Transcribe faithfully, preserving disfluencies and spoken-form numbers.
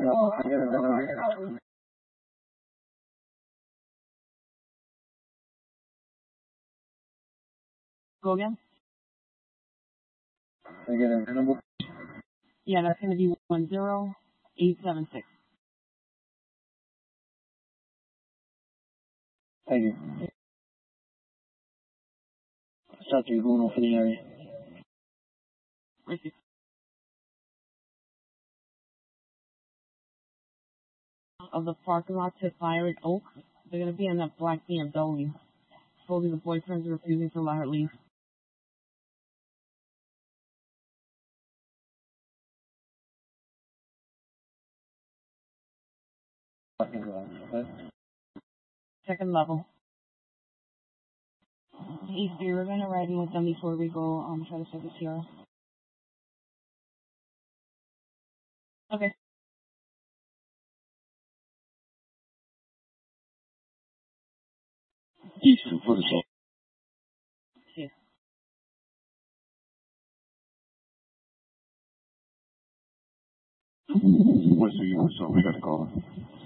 Go again? I get a number. Yeah, that's going to be one zero eight seven six. Thank you. Start to going off in the area. Receive. Of the parking lot to Fire and Oak, they're going to be in that black B M W. Supposedly the boyfriend's refusing to let her leave. Second level. East, we're going to ride in with them before we go um, try to set the Sierra. Okay. Decent for the show. See you. What's the, so we got to call.